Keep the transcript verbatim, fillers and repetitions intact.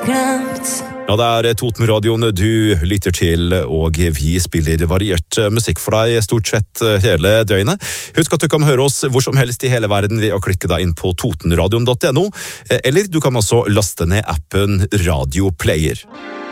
glemt. Ja, det er Totenradioen du lytter til, og vi spiller variert musikk for deg stort sett hele døgnet. Husk at du kan høre oss hvor som helst i hele verden ved å klikke deg inn på totenradion punktum no, eller du kan også laste ned appen Radio Player.